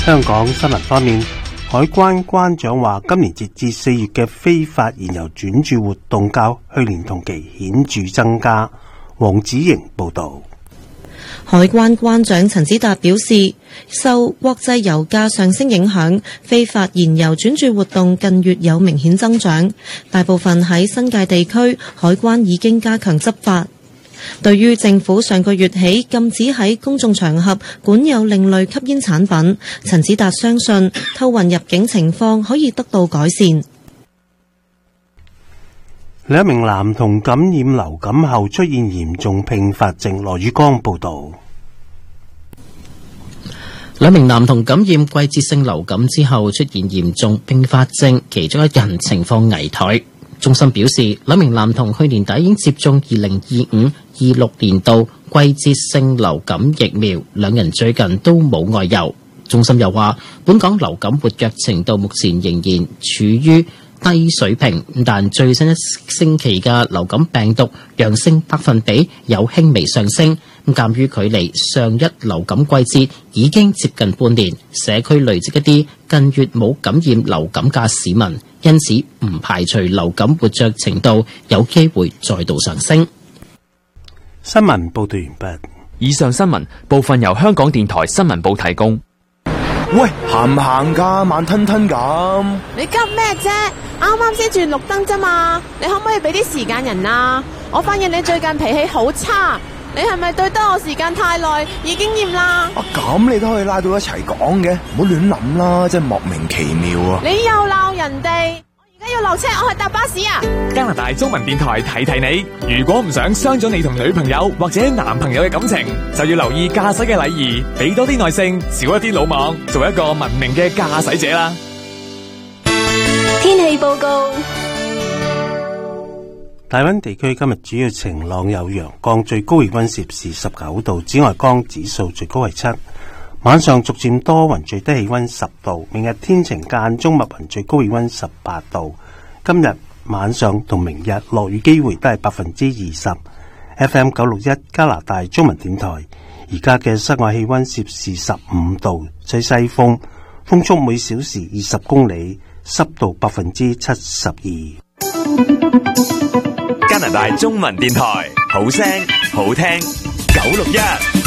香港新聞方面，海關關長話，今年截至4月嘅非法燃油轉注活動較去年同期顯著增加。黃子瑩報道。 海關關長陳子達表示，受國際油價上升影響，非法燃油轉注活動近月有明顯增長，大部分喺新界地區，海關已經加強執法。對於政府上個月起禁止喺公眾場合管有另類吸煙產品，陳子達相信偷運入境情況可以得到改善。 另一名男童感染流感後出現嚴重併發症，羅宇光報道。 兩名男童感染季節性流感之後出現嚴重併發症，其中一人情況危殆。中心表示，兩名男童去年底已經接種2025-26年度季節性流感疫苗，兩人最近都冇外遊。中心又話，本港流感活躍程度目前仍然處於低水平，但最新一星期嘅流感病毒陽性百分比有輕微上升。鑑於距離上一流感季節已經接近半年，社區累積一啲近月冇感染流感嘅市民，因此唔排除流感活躍程度有機會再度上升。 新聞報道完畢。 以上新聞部分由香港電台新聞部提供。 喂，行唔行㗎？慢吞吞咁。 你急咩啫？啱啱先轉綠燈啫嘛，你可唔可以俾啲時間人啊？我發現你最近脾氣好差，你係咪對得我時間太耐，已經厭啦？ 咁你都可以拉到一齊講嘅，唔好亂諗啦，真係莫名其妙啊！ 你又鬧人哋，我而家要落車，我去搭巴士啊！ 加拿大中文電台提提你，如果唔想傷咗你同女朋友或者男朋友嘅感情，就要留意駕駛嘅禮儀，俾多啲耐性，少一啲魯莽，做一個文明嘅駕駛者啦。 天氣報告。 大溫地區今日主要晴朗有陽光，最高氣溫攝氏19度，紫外光指數最高係7。晚上逐漸多雲，最低氣溫10度。明日天晴間中密雲，最高氣溫18度。今日晚上同明日落雨機會都係20%。FM 961加拿大中文電台，而家嘅室外氣溫攝氏15度，吹西風，風速每小時20公里，濕度72%。 加拿大中文電台，好聲好聽，961。